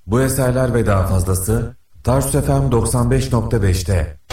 Bu eserler ve daha fazlası Tarsus FM 95.5'te.